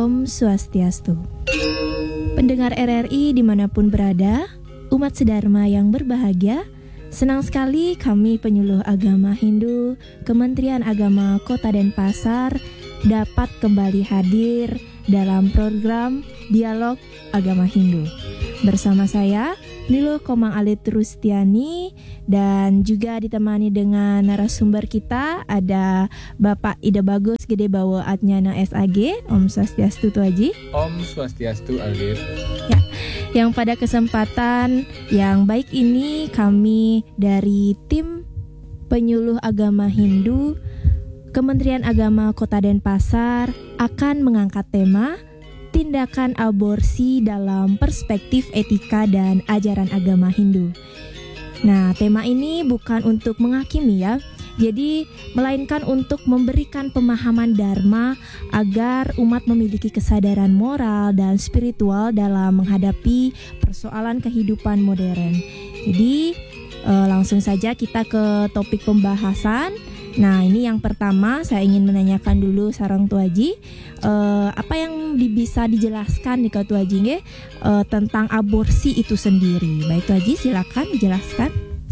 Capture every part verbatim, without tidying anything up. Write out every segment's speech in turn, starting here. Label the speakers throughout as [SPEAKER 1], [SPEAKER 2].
[SPEAKER 1] Om Swastiastu. Pendengar R R I dimanapun berada, umat sedharma yang berbahagia, senang sekali kami penyuluh agama Hindu, Kementerian Agama Kota Denpasar dapat kembali hadir dalam program Dialog Agama Hindu. Bersama saya, Niluh Komang Alit Rustiani, dan juga ditemani dengan narasumber kita ada Bapak Ida Bagus Gede Bawo Atnyana S A G. Om Swastiastu Tuaji.
[SPEAKER 2] Om Swastiastu Alit.
[SPEAKER 1] Ya, yang pada kesempatan yang baik ini kami dari tim penyuluh agama Hindu Kementerian Agama Kota Denpasar akan mengangkat tema tindakan aborsi dalam perspektif etika dan ajaran agama Hindu. Nah, tema ini bukan untuk menghakimi ya, jadi melainkan untuk memberikan pemahaman dharma agar umat memiliki kesadaran moral dan spiritual dalam menghadapi persoalan kehidupan modern. Jadi eh, langsung saja kita ke topik pembahasan. Nah, ini yang pertama saya ingin menanyakan dulu sarang Tuaji, uh, apa yang di, bisa dijelaskan nih ke Tuaji nge, uh, tentang aborsi itu sendiri. Baik Tuaji, silakan dijelaskan.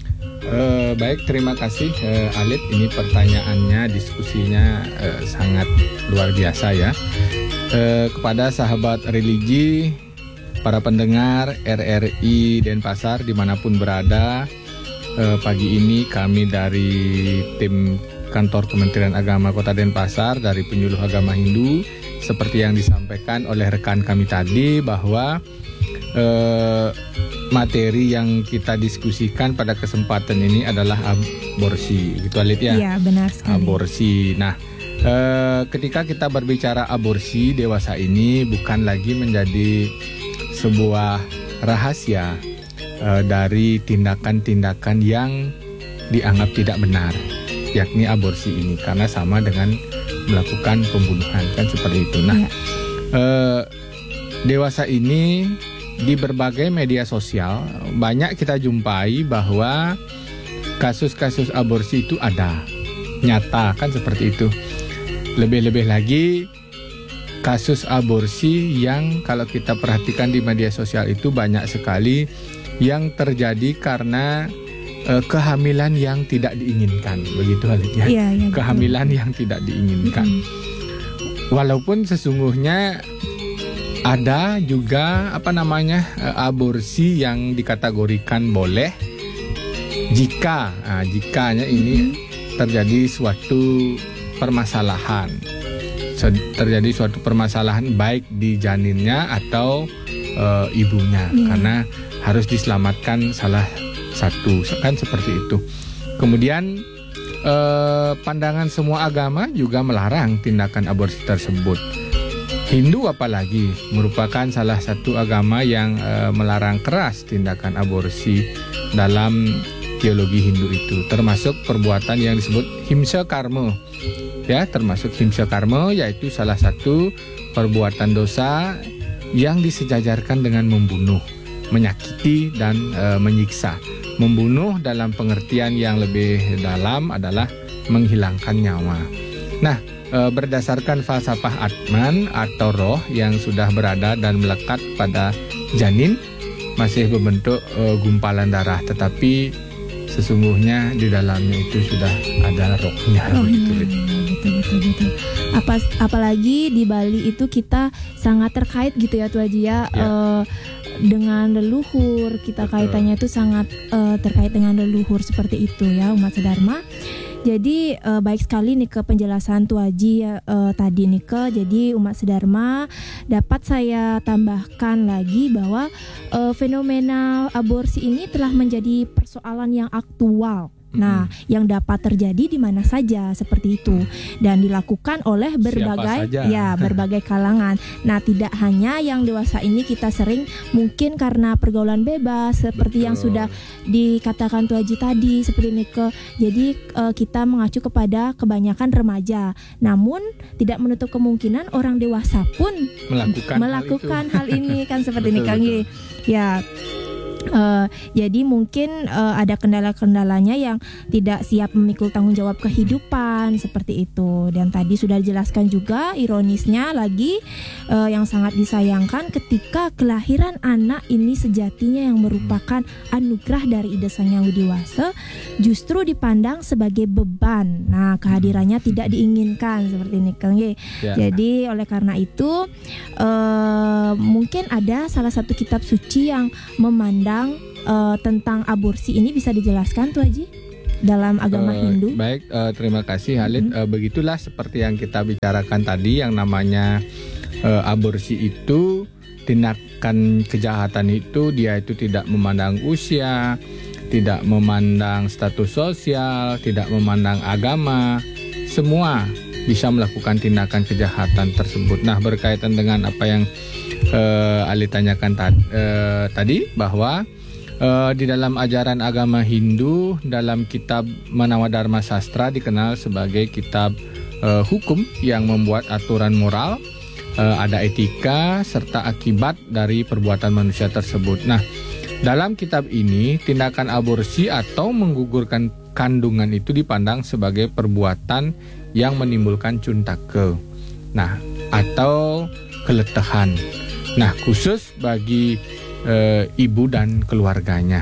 [SPEAKER 2] Uh, baik, terima kasih uh, Alit. Ini pertanyaannya, diskusinya uh, sangat luar biasa ya. Uh, kepada sahabat religi, para pendengar R R I Denpasar dimanapun berada. Uh, pagi ini kami dari tim kantor Kementerian Agama Kota Denpasar dari penyuluh agama Hindu, seperti yang disampaikan oleh rekan kami tadi bahwa uh, materi yang kita diskusikan pada kesempatan ini adalah aborsi, gitu Alit ya?
[SPEAKER 1] Iya, benar sekali.
[SPEAKER 2] Aborsi. Nah, uh, ketika kita berbicara aborsi dewasa ini bukan lagi menjadi sebuah rahasia Uh, dari tindakan-tindakan yang dianggap tidak benar, yakni aborsi ini, karena sama dengan melakukan pembunuhan, kan seperti itu. Nah, ya. uh, dewasa ini di berbagai media sosial banyak kita jumpai bahwa kasus-kasus aborsi itu ada, nyata, kan seperti itu. Lebih-lebih lagi kasus aborsi yang kalau kita perhatikan di media sosial itu banyak sekali yang terjadi karena uh, kehamilan yang tidak diinginkan, begitu Alit ya,
[SPEAKER 1] ya, ya
[SPEAKER 2] kehamilan betul. Yang tidak diinginkan. Mm-hmm. Walaupun sesungguhnya ada juga apa namanya uh, aborsi yang dikategorikan boleh jika, nah, jikanya ini mm-hmm. terjadi suatu permasalahan, terjadi suatu permasalahan baik di janinnya atau uh, ibunya, yeah. karena harus diselamatkan salah satu, kan seperti itu. Kemudian eh, pandangan semua agama juga melarang tindakan aborsi tersebut. Hindu apalagi merupakan salah satu agama yang eh, melarang keras tindakan aborsi dalam teologi Hindu itu, termasuk perbuatan yang disebut himsa karma. Ya, termasuk himsa karma yaitu salah satu perbuatan dosa yang disejajarkan dengan membunuh, menyakiti dan e, menyiksa. Membunuh dalam pengertian yang lebih dalam adalah menghilangkan nyawa. Nah, e, berdasarkan falsafah Atman atau roh yang sudah berada dan melekat pada janin masih berbentuk e, gumpalan darah, tetapi sesungguhnya di dalamnya itu sudah ada rohnya.
[SPEAKER 1] Oh, begitu, betul, betul, betul. Apa, apalagi di Bali itu kita sangat terkait gitu ya Tuaji ya. Ya. E, dengan leluhur, kita Betul. Kaitannya itu sangat uh, terkait dengan leluhur seperti itu ya umat sedharma. Jadi uh, baik sekali nih ke penjelasan Tuaji uh, tadi nih ke. Jadi umat sedharma dapat saya tambahkan lagi bahwa uh, fenomena aborsi ini telah menjadi persoalan yang aktual. Nah, mm-hmm. yang dapat terjadi di mana saja seperti itu dan dilakukan oleh berbagai ya berbagai kalangan. Nah, tidak hanya yang dewasa ini, kita sering mungkin karena pergaulan bebas seperti Betul. Yang sudah dikatakan Tuaji tadi seperti ini ke. Jadi uh, kita mengacu kepada kebanyakan remaja. Namun tidak menutup kemungkinan orang dewasa pun
[SPEAKER 2] melakukan,
[SPEAKER 1] melakukan hal, hal ini kan seperti ini Kang. Ya. Uh, jadi mungkin uh, ada kendala-kendalanya yang tidak siap memikul tanggung jawab kehidupan seperti itu. Dan tadi sudah dijelaskan juga ironisnya lagi uh, yang sangat disayangkan ketika kelahiran anak ini sejatinya yang merupakan anugerah dari Ida Sang Hyang Widi Wasa justru dipandang sebagai beban. Nah, kehadirannya tidak diinginkan seperti ini Kang Ye. Ya. Jadi oleh karena itu uh, mungkin ada salah satu kitab suci yang memandang Uh, tentang aborsi ini, bisa dijelaskan tuh Haji dalam agama uh, Hindu?
[SPEAKER 2] Baik, uh, terima kasih Halid. Mm-hmm. Uh, begitulah seperti yang kita bicarakan tadi, yang namanya uh, aborsi itu tindakan kejahatan itu dia itu tidak memandang usia, tidak memandang status sosial, tidak memandang agama, semua bisa melakukan tindakan kejahatan tersebut. Nah, berkaitan dengan apa yang uh, Ali tanyakan tadi, uh, tadi bahwa Uh, di dalam ajaran agama Hindu, dalam kitab Manawadharma Sastra dikenal sebagai kitab uh, hukum yang membuat aturan moral, uh, ada etika serta akibat dari perbuatan manusia tersebut. Nah, dalam kitab ini tindakan aborsi atau menggugurkan kandungan itu dipandang sebagai perbuatan yang menimbulkan cuntake, nah atau keletahan. Nah, khusus bagi E, ibu dan keluarganya.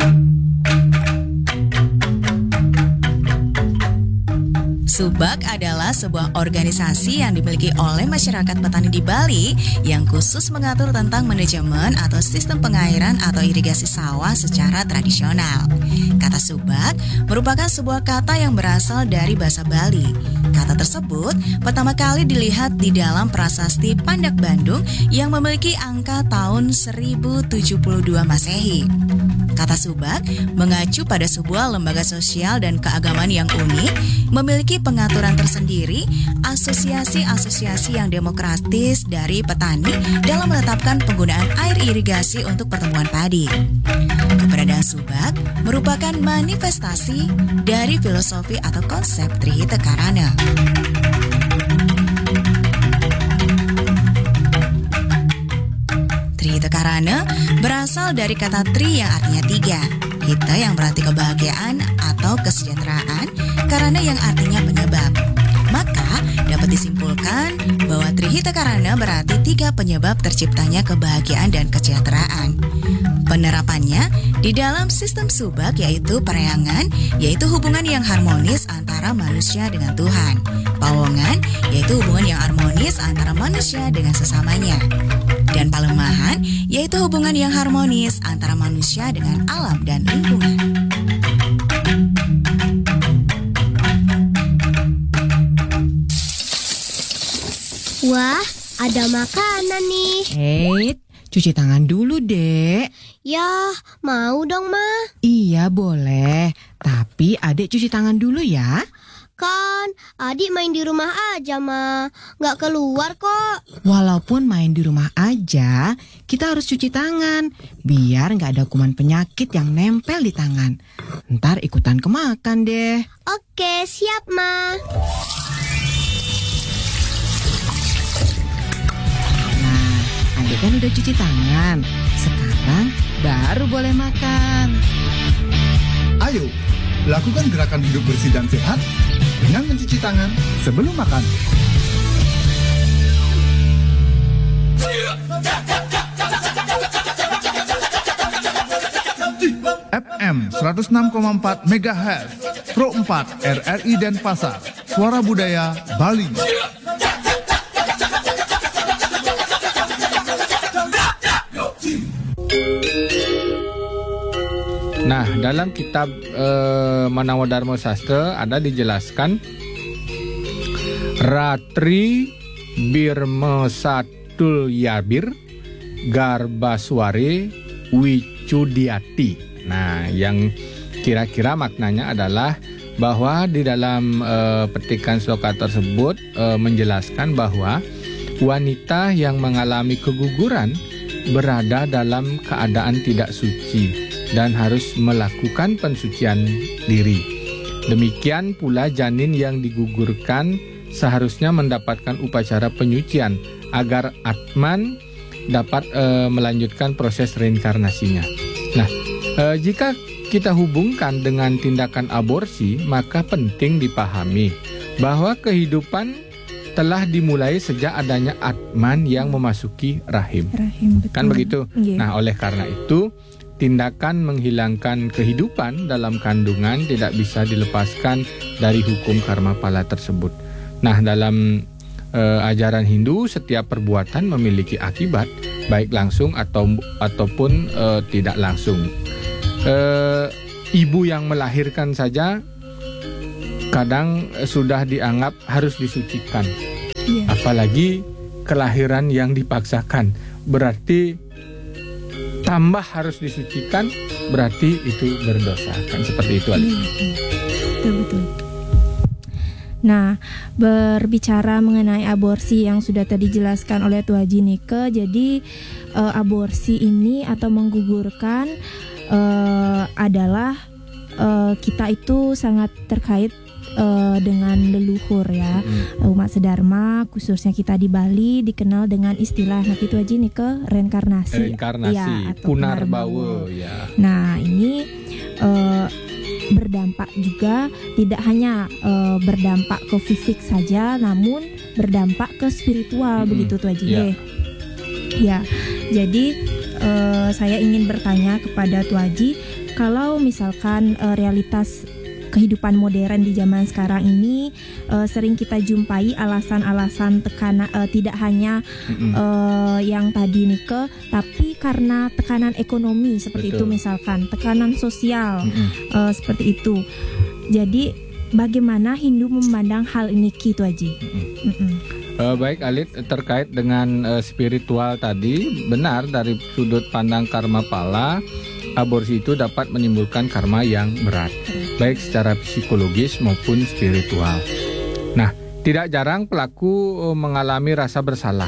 [SPEAKER 3] Subak adalah sebuah organisasi yang dimiliki oleh masyarakat petani di Bali yang khusus mengatur tentang manajemen atau sistem pengairan atau irigasi sawah secara tradisional. Kata subak merupakan sebuah kata yang berasal dari bahasa Bali. Kata tersebut pertama kali dilihat di dalam prasasti Pandak Bandung yang memiliki angka tahun seribu tujuh puluh dua Masehi. Kata subak mengacu pada sebuah lembaga sosial dan keagamaan yang unik, memiliki pengaturan tersendiri, asosiasi-asosiasi yang demokratis dari petani dalam menetapkan penggunaan air irigasi untuk pertumbuhan padi. Keberadaan subak merupakan manifestasi dari filosofi atau konsep Trihita Karana. Trihita Karana berasal dari kata tri yang artinya tiga, hita yang berarti kebahagiaan atau kesejahteraan, karana yang artinya penyebab. Maka dapat disimpulkan bahwa Trihita Karana berarti tiga penyebab terciptanya kebahagiaan dan kesejahteraan. Penerapannya di dalam sistem subak yaitu pereangan, yaitu hubungan yang harmonis antara manusia dengan Tuhan. Pawongan yaitu hubungan yang harmonis antara manusia dengan sesamanya. Dan palemahan yaitu hubungan yang harmonis antara manusia dengan alam dan lingkungan.
[SPEAKER 4] Wah, ada makanan nih.
[SPEAKER 5] Hei, cuci tangan dulu, Dek.
[SPEAKER 4] Ya, mau dong, Ma.
[SPEAKER 5] Iya, boleh. Tapi Adek cuci tangan dulu ya.
[SPEAKER 4] Kan, adik main di rumah aja, Ma. Nggak keluar kok.
[SPEAKER 5] Walaupun main di rumah aja, kita harus cuci tangan. Biar nggak ada kuman penyakit yang nempel di tangan. Ntar ikutan kemakan deh.
[SPEAKER 4] Oke, siap, Ma.
[SPEAKER 5] Nah, Adek kan udah cuci tangan. Sekarang baru boleh makan.
[SPEAKER 6] Ayo, lakukan gerakan hidup bersih dan sehat dengan mencuci tangan sebelum makan. F M seratus enam koma empat megahertz, Pro empat R R I Denpasar, Suara Budaya Bali.
[SPEAKER 2] Nah, dalam kitab eh, Manawadharma Sastra ada dijelaskan Ratri Birma Satul Yabir Garbasware Wicudiati. Nah, yang kira-kira maknanya adalah bahwa di dalam eh, petikan sloka tersebut eh, menjelaskan bahwa wanita yang mengalami keguguran berada dalam keadaan tidak suci dan harus melakukan pensucian diri. Demikian pula janin yang digugurkan seharusnya mendapatkan upacara penyucian agar Atman dapat e, melanjutkan proses reinkarnasinya. Nah, eh, jika kita hubungkan dengan tindakan aborsi, maka penting dipahami bahwa kehidupan telah dimulai sejak adanya Atman yang memasuki rahim.
[SPEAKER 1] Rahim, betul.
[SPEAKER 2] Kan begitu?
[SPEAKER 1] Iya.
[SPEAKER 2] Nah, oleh karena itu, tindakan menghilangkan kehidupan dalam kandungan tidak bisa dilepaskan dari hukum karma pala tersebut. Nah, dalam eh, ajaran Hindu, setiap perbuatan memiliki akibat, baik langsung atau ataupun eh, tidak langsung. Eh, ibu yang melahirkan saja kadang eh, sudah dianggap harus disucikan,
[SPEAKER 1] Iya.
[SPEAKER 2] apalagi kelahiran yang dipaksakan, berarti tambah harus disucikan, berarti itu berdosa, kan seperti itu.
[SPEAKER 1] Iya, betul, betul. Nah, berbicara mengenai aborsi yang sudah tadi dijelaskan oleh Tuh Haji Nike, jadi eh, aborsi ini atau menggugurkan eh, adalah eh, kita itu sangat terkait eh, dengan leluhur ya.
[SPEAKER 2] Mm-hmm.
[SPEAKER 1] Umat Sedharma khususnya kita di Bali dikenal dengan istilah Nabi Tuh Haji Nike reinkarnasi.
[SPEAKER 2] Reinkarnasi,
[SPEAKER 1] Ya, atau
[SPEAKER 2] punarbawa, ya.
[SPEAKER 1] Nah, ini eh, berdampak juga tidak hanya eh, berdampak ke fisik saja, namun berdampak ke spiritual,
[SPEAKER 2] Mm-mm.
[SPEAKER 1] begitu Tuh Haji.
[SPEAKER 2] Ya.
[SPEAKER 1] Ya, jadi eh, saya ingin bertanya kepada Tuh Haji, kalau misalkan eh, realitas kehidupan modern di zaman sekarang ini eh, sering kita jumpai alasan-alasan tekanan, eh, tidak hanya
[SPEAKER 2] Mm-mm.
[SPEAKER 1] eh, yang tadi Nike, tapi karena tekanan ekonomi seperti
[SPEAKER 2] Betul.
[SPEAKER 1] itu, misalkan tekanan sosial
[SPEAKER 2] Mm-mm.
[SPEAKER 1] eh, seperti itu. Jadi bagaimana Hindu memandang hal ini Tuh Haji? Mm-mm.
[SPEAKER 2] Eh, baik Alit, terkait dengan eh, spiritual tadi, benar dari sudut pandang karma pala, aborsi itu dapat menimbulkan karma yang berat, baik secara psikologis maupun spiritual. Nah, tidak jarang pelaku eh, mengalami rasa bersalah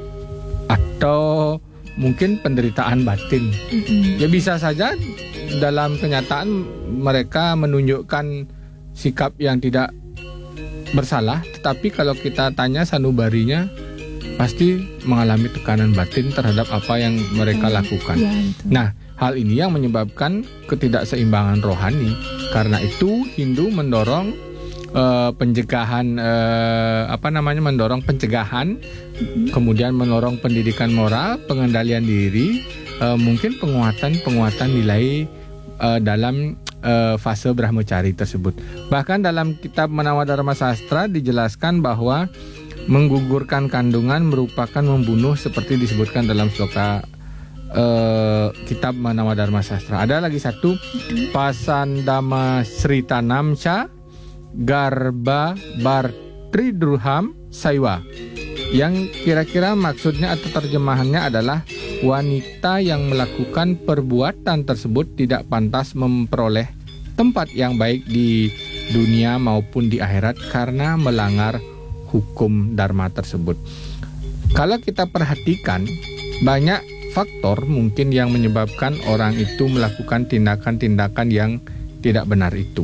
[SPEAKER 2] atau mungkin penderitaan batin.
[SPEAKER 1] Mm-mm.
[SPEAKER 2] Ya bisa saja dalam kenyataan mereka menunjukkan sikap yang tidak bersalah, tetapi kalau kita tanya sanubarinya pasti mengalami tekanan batin terhadap apa yang mereka lakukan.
[SPEAKER 1] Ya, betul.
[SPEAKER 2] Nah, hal ini yang menyebabkan ketidakseimbangan rohani. Karena itu Hindu mendorong eh, pencegahan eh, apa namanya mendorong pencegahan, kemudian mendorong pendidikan moral, pengendalian diri, eh, mungkin penguatan-penguatan nilai eh, dalam eh, fase brahmacari tersebut. Bahkan dalam kitab Manawa Dharma Sastra dijelaskan bahwa menggugurkan kandungan merupakan membunuh seperti disebutkan dalam sloka Uh, kitab Manawa Dharma Sastra. Ada lagi satu, Pasandama Sritanamcha Garba Bartridurham Saiwa, yang kira-kira maksudnya atau terjemahannya adalah wanita yang melakukan perbuatan tersebut tidak pantas memperoleh tempat yang baik di dunia maupun di akhirat karena melanggar hukum dharma tersebut. Kalau kita perhatikan, banyak faktor mungkin yang menyebabkan orang itu melakukan tindakan-tindakan yang tidak benar itu.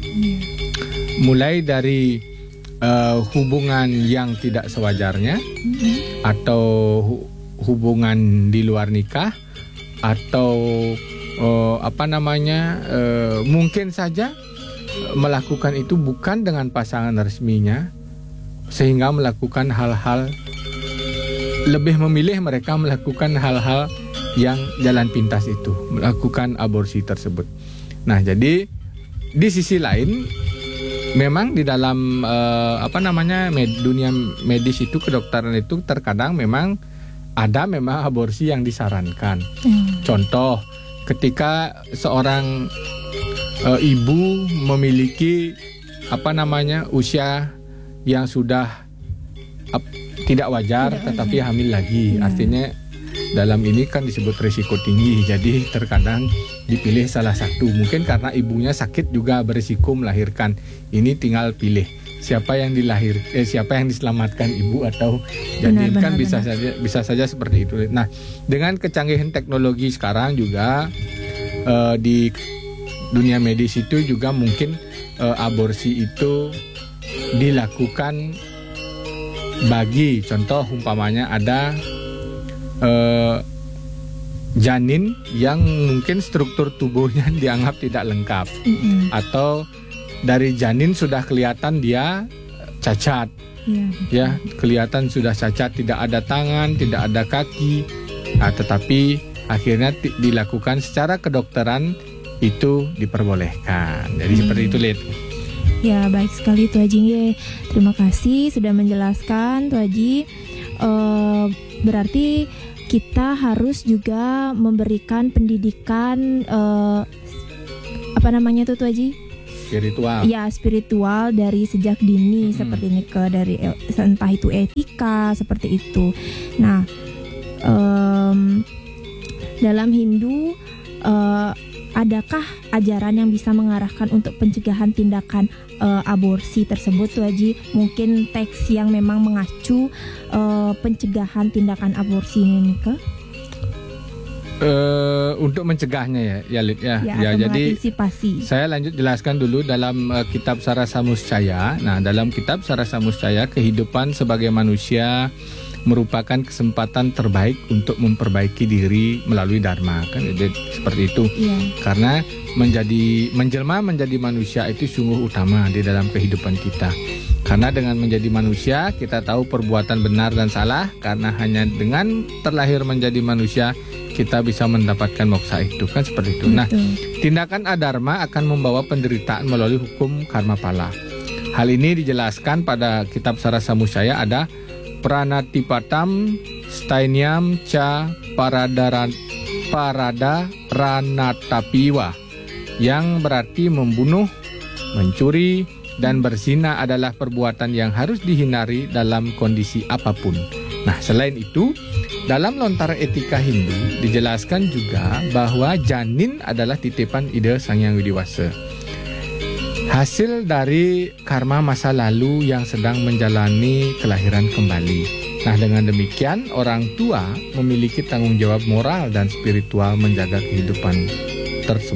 [SPEAKER 2] Mulai dari uh, hubungan yang tidak sewajarnya, atau hu- hubungan di luar nikah, atau uh, apa namanya uh, mungkin saja melakukan itu bukan dengan pasangan resminya, sehingga melakukan hal-hal, lebih memilih mereka melakukan hal-hal yang jalan pintas itu, melakukan aborsi tersebut. Nah, jadi di sisi lain, memang di dalam uh, apa namanya med, dunia medis itu, kedokteran itu terkadang memang ada memang aborsi yang disarankan.
[SPEAKER 1] Hmm.
[SPEAKER 2] Contoh, ketika seorang uh, ibu memiliki apa namanya usia yang sudah ap, tidak wajar,
[SPEAKER 1] Tidak
[SPEAKER 2] tetapi
[SPEAKER 1] wajar.
[SPEAKER 2] hamil lagi,
[SPEAKER 1] Ya.
[SPEAKER 2] artinya dalam ini kan disebut risiko tinggi. Jadi terkadang dipilih salah satu, mungkin karena ibunya sakit juga berisiko melahirkan. Ini tinggal pilih siapa yang dilahir, eh, siapa yang diselamatkan, ibu atau janin.
[SPEAKER 1] Benar,
[SPEAKER 2] Kan
[SPEAKER 1] benar,
[SPEAKER 2] bisa
[SPEAKER 1] benar.
[SPEAKER 2] saja bisa saja seperti itu. Nah, dengan kecanggihan teknologi sekarang juga eh, di dunia medis itu juga mungkin eh, aborsi itu dilakukan bagi contoh umpamanya ada eh, janin yang mungkin struktur tubuhnya dianggap tidak lengkap,
[SPEAKER 1] Mm-mm.
[SPEAKER 2] atau dari janin sudah kelihatan dia cacat,
[SPEAKER 1] Iya.
[SPEAKER 2] ya kelihatan sudah cacat, tidak ada tangan, tidak ada kaki, nah, tetapi akhirnya ti- dilakukan secara kedokteran itu diperbolehkan. Jadi
[SPEAKER 1] Hmm.
[SPEAKER 2] seperti itu, Lid.
[SPEAKER 1] Ya, baik sekali Tu Haji. Ye. Terima kasih sudah menjelaskan Tu Haji. Eh, berarti kita harus juga memberikan pendidikan eh, apa namanya tuh Tu Haji?
[SPEAKER 2] Spiritual.
[SPEAKER 1] Ya, spiritual dari sejak dini
[SPEAKER 2] Hmm.
[SPEAKER 1] seperti ini ke dari e- entah itu etika seperti itu. Nah, em, dalam Hindu eh, adakah ajaran yang bisa mengarahkan untuk pencegahan tindakan eh, aborsi tersebut Tu Haji? Mungkin teks yang memang mengacu eh, pencegahan tindakan aborsi ini ke?
[SPEAKER 2] Eh, untuk mencegahnya ya, ya, Lid, ya.
[SPEAKER 1] Ya,
[SPEAKER 2] Ya,
[SPEAKER 1] atau
[SPEAKER 2] jadi
[SPEAKER 1] mengantisipasi.
[SPEAKER 2] saya lanjut jelaskan dulu dalam uh, kitab Sarasa Muscaya. Nah, dalam kitab Sarasa Muscaya, kehidupan sebagai manusia merupakan kesempatan terbaik untuk memperbaiki diri melalui dharma, kan? Jadi seperti itu.
[SPEAKER 1] Iya.
[SPEAKER 2] Karena menjadi menjelma menjadi manusia itu sungguh utama di dalam kehidupan kita. Karena dengan menjadi manusia kita tahu perbuatan benar dan salah. Karena hanya dengan terlahir menjadi manusia kita bisa mendapatkan moksa itu, kan seperti itu. Nah,
[SPEAKER 1] Betul.
[SPEAKER 2] tindakan adharma akan membawa penderitaan melalui hukum karma pala. Hal ini dijelaskan pada kitab Sarasa Muscaya, ada pranatipatam stainyam ca paradara parada ranatapiwa, yang berarti membunuh, mencuri, dan berzina adalah perbuatan yang harus dihindari dalam kondisi apapun. Nah, selain itu, dalam lontar etika Hindu dijelaskan juga bahwa janin adalah titipan ide Sang Hyang Widiwasa, hasil dari karma masa lalu yang sedang menjalani kelahiran kembali. Nah, dengan demikian orang tua memiliki tanggung jawab moral dan spiritual menjaga kehidupan tersebut.